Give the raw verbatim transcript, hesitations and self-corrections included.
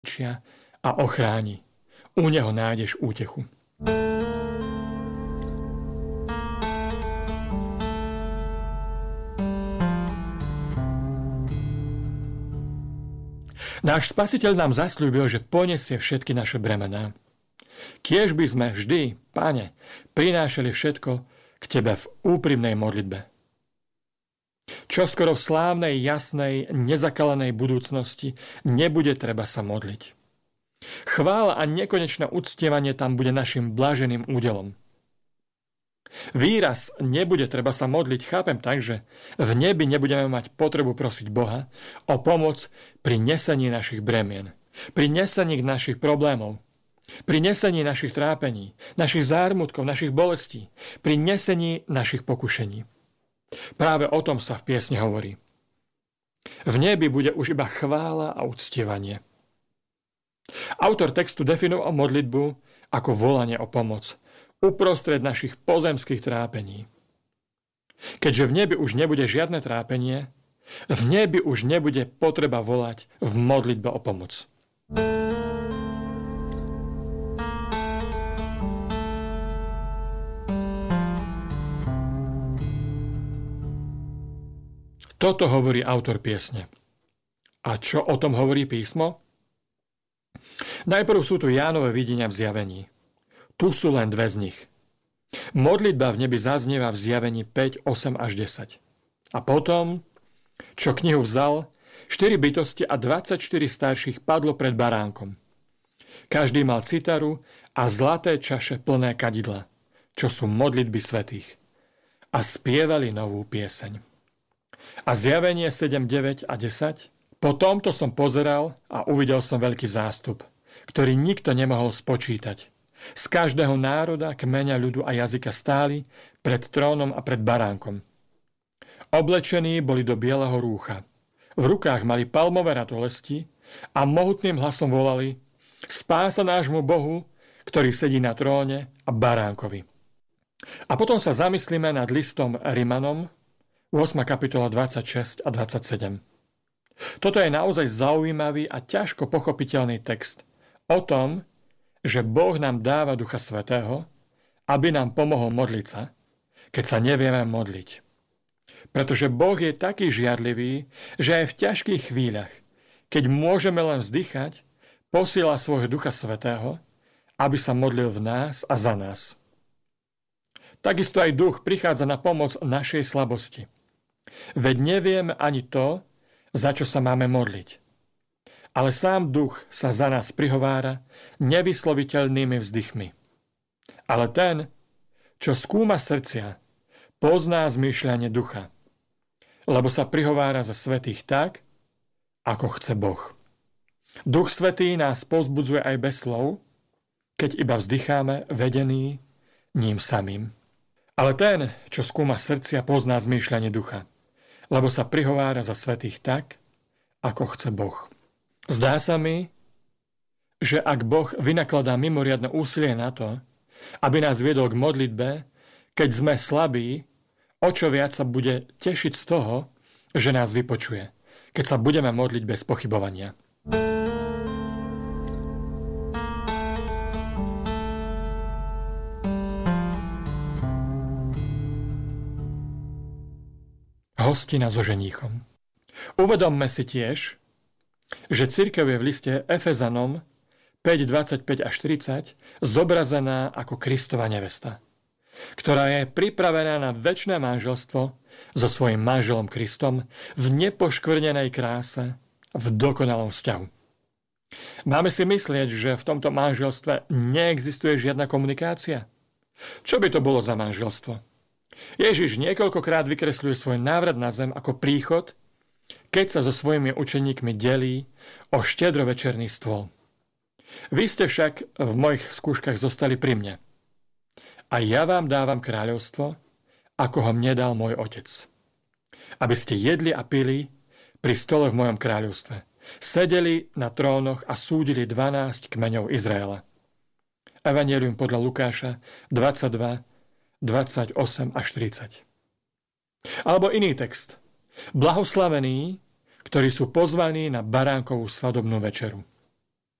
a ochráni. U neho nájdeš útechu. Náš Spasiteľ nám zasľúbil, že poniesie všetky naše bremená. Kiež by sme vždy, Pane, prinášali všetko k Tebe v úprimnej modlitbe. Čoskoro v slávnej, jasnej, nezakalenej budúcnosti nebude treba sa modliť. Chvála a nekonečné uctievanie tam bude našim blaženým údelom. Výraz nebude treba sa modliť chápem tak, že v nebi nebudeme mať potrebu prosiť Boha o pomoc pri nesení našich bremien, pri nesení našich problémov, pri nesení našich trápení, našich zármutkov, našich bolestí, pri nesení našich pokušení. Práve o tom sa v piesni hovorí. V nebi bude už iba chvála a uctievanie. Autor textu definoval modlitbu ako volanie o pomoc uprostred našich pozemských trápení. Keďže v nebi už nebude žiadne trápenie, v nebi už nebude potreba volať v modlitbe o pomoc. Toto hovorí autor piesne. A čo o tom hovorí písmo? Najprv sú tu Jánove videnia v zjavení. Tu sú len dve z nich. Modlitba v nebi zaznieva v zjavení päť, osem až desať. A potom, čo knihu vzal, štyri bytosti a dvadsaťštyri starších padlo pred baránkom. Každý mal citaru a zlaté čaše plné kadidla, čo sú modlitby svätých. A spievali novú pieseň. A zjavenie sedem, deväť a desať. Po tomto som pozeral a uvidel som veľký zástup, ktorý nikto nemohol spočítať. Z každého národa, kmeňa, ľudu a jazyka stáli pred trónom a pred baránkom. Oblečení boli do bieleho rúcha. V rukách mali palmové ratolesti a mohutným hlasom volali: Spása nášmu Bohu, ktorý sedí na tróne, a baránkovi. A potom sa zamyslíme nad listom Rimanom, ôsma kapitola dvadsaťšesť a dvadsaťsedem. Toto je naozaj zaujímavý a ťažko pochopiteľný text o tom, že Boh nám dáva Ducha Svätého, aby nám pomohol modliť sa, keď sa nevieme modliť. Pretože Boh je taký žiarlivý, že aj v ťažkých chvíľach, keď môžeme len vzdychať, posiela svojho Ducha Svätého, aby sa modlil v nás a za nás. Takisto aj Duch prichádza na pomoc našej slabosti. Veď nevieme ani to, za čo sa máme modliť. Ale sám Duch sa za nás prihovára nevysloviteľnými vzdychmi. Ale ten, čo skúma srdcia, pozná zmýšľanie Ducha, lebo sa prihovára za svätých tak, ako chce Boh. Duch Svätý nás povzbudzuje aj bez slov, keď iba vzdycháme vedení ním samým. Ale ten, čo skúma srdcia, pozná zmýšľanie Ducha, lebo sa prihovára za svätých tak, ako chce Boh. Zdá sa mi, že ak Boh vynakladá mimoriadne úsilie na to, aby nás viedol k modlitbe, keď sme slabí, o čo viac sa bude tešiť z toho, že nás vypočuje, keď sa budeme modliť bez pochybovania. Hostina so ženíchom. Uvedomme si tiež, že cirkev je v liste Efezanom päť, dvadsaťpäť až štyridsať zobrazená ako Kristova nevesta, ktorá je pripravená na večné manželstvo so svojím manželom Kristom v nepoškvrnenej kráse, v dokonalom vzťahu. Máme si myslieť, že v tomto manželstve neexistuje žiadna komunikácia? Čo by to bolo za manželstvo? Ježiš niekoľkokrát vykresľuje svoj návrat na zem ako príchod, keď sa so svojimi učeníkmi delí o štedrovečerný stôl. Vy ste však v mojich skúškach zostali pri mne. A ja vám dávam kráľovstvo, ako ho mne dal môj otec. Aby ste jedli a pili pri stole v mojom kráľovstve. Sedeli na trónoch a súdili dvanásť kmeňov Izraela. Evangelium podľa Lukáša dvadsaťdva, dvadsaťosem až tridsať. Alebo iný text. Blahoslavení, ktorí sú pozvaní na baránkovú svadobnú večeru.